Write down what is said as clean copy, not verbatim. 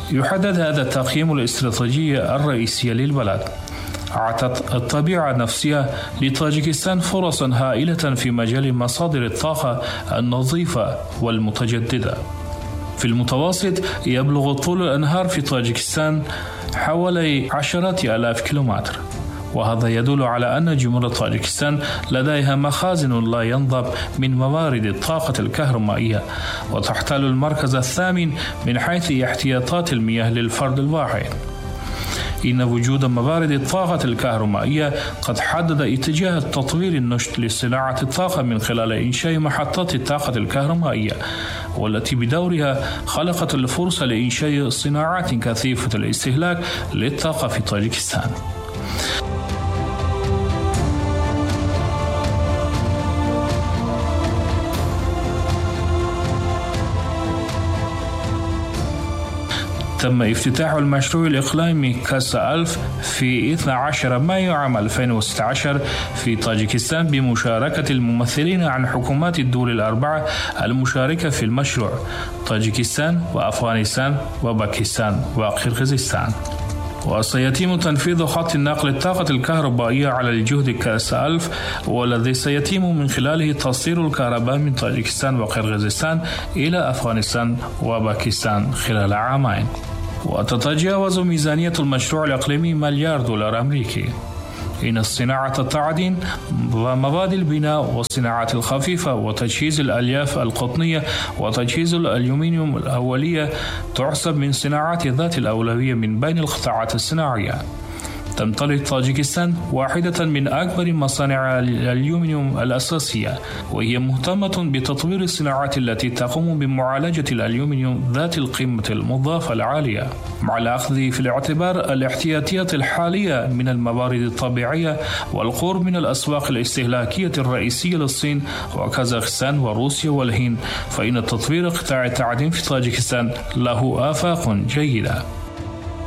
يحدد هذا التقييم الاستراتيجية الرئيسية للبلد. أعطت الطبيعة النفسية لطاجيكستان فرصا هائلة في مجال مصادر الطاقة النظيفة والمتجددة. في المتوسط يبلغ طول الأنهار في طاجيكستان حوالي عشرات آلاف كيلومتر، وهذا يدل على أن جمهورية طاجيكستان لديها مخازن لا ينضب من موارد الطاقة الكهرومائية، وتحتل المركز الثامن من حيث احتياطات المياه للفرد الواحد. إن وجود موارد الطاقة الكهرومائية قد حدد اتجاه التطوير النشط لصناعة الطاقة من خلال إنشاء محطات الطاقة الكهرومائية، والتي بدورها خلقت الفرصة لإنشاء صناعات كثيفة الاستهلاك للطاقة في طاجيكستان. تم افتتاح المشروع الإقليمي كاسا ألف في 12 مايو عام 2016 في طاجيكستان بمشاركة الممثلين عن حكومات الدول الأربعة المشاركة في المشروع: طاجيكستان وأفغانستان وباكستان وقرغيزستان. وسيتم تنفيذ خط نقل الطاقة الكهربائية على الجهد كاسا ألف، والذي سيتم من خلاله تصدير الكهرباء من طاجيكستان وقرغيزستان إلى أفغانستان وباكستان خلال عامين. وتتجاوز ميزانية المشروع الإقليمي $1,000,000,000 أمريكي. إن صناعة التعدين ومواد البناء والصناعات الخفيفة وتجهيز الألياف القطنية وتجهيز الألومنيوم الأولية تحسب من صناعات ذات الأولوية من بين القطاعات الصناعية. تمتلك طاجيكستان واحدة من أكبر مصانع الألومنيوم الأساسية، وهي مهتمة بتطوير الصناعات التي تقوم بمعالجة الألومنيوم ذات القيمة المضافة العالية، مع الأخذ في الاعتبار الاحتياطيات الحالية من الموارد الطبيعية والقرب من الأسواق الاستهلاكية الرئيسية للصين وكازاخستان وروسيا والهند، فإن تطوير قطاع التعدين في طاجيكستان له آفاق جيدة.